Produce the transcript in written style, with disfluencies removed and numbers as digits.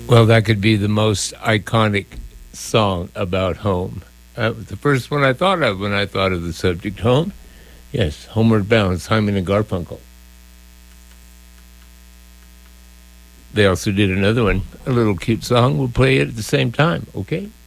Well, that could be the most iconic song about home. That was the first one I thought of when I thought of the subject home. Yes, Homeward Bound, Simon and Garfunkel. They also did another one, a little cute song. We'll play it at the same time, okay?